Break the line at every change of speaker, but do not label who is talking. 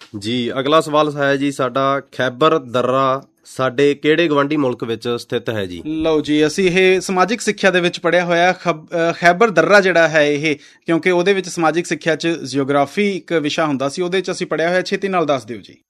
ਜੀ ਅਗਲਾ ਸਵਾਲ ਹੈ ਜੀ ਸਾਡਾ, ਖੈਬਰ ਦर्रा ਸਾਡੇ ਕਿਹੜੇ ਗਵਾਂਢੀ ਮੁਲਕ ਵਿੱਚ ਸਥਿਤ ਹੈ ਜੀ?
ਲਓ ਜੀ, ਅਸੀਂ ਇਹ ਸਮਾਜਿਕ ਸਿੱਖਿਆ ਦੇ ਵਿੱਚ ਪੜ੍ਹਿਆ ਹੋਇਆ। ਖੈਬਰ ਦर्रा ਜਿਹੜਾ ਹੈ ਇਹ, ਕਿਉਂਕਿ ਉਹਦੇ ਵਿੱਚ ਸਮਾਜਿਕ ਸਿੱਖਿਆ 'ਚ ਜਿਓਗ੍ਰਾਫੀ ਇੱਕ ਵਿਸ਼ਾ ਹੁੰਦਾ ਸੀ, ਉਹਦੇ 'ਚ ਅਸੀਂ ਪੜ੍ਹਿਆ ਹੋਇਆ। ਛੇਤੀ ਨਾਲ ਦੱਸ ਦਿਓ ਜੀ।